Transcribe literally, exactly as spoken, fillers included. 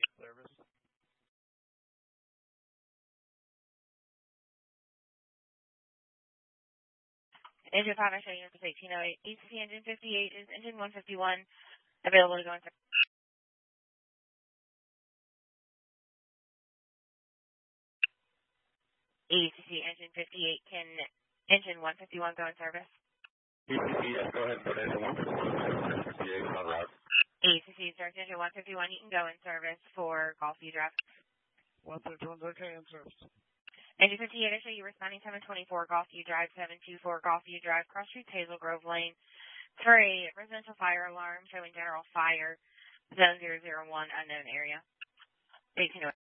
Service. Engine five, I show you eighteen oh eight. E C C engine fifty-eight is engine one fifty-one available to go in service. E C C engine fifty-eight, can engine one fifty-one go in service? E C C, yes, go ahead and put engine one fifty-one, fifty-eight on route. E C C, search engine one fifty-one, you can go in service for Golfview Drive. one fifty-one's okay in service. Engine fifty-eight, I show you responding seven twenty-four, Golfview Drive, seven two four, Golfview Drive, Cross Streets, Hazel Grove Lane, for a residential fire alarm showing general fire, zone zero zero one, unknown area. eighteen oh eight.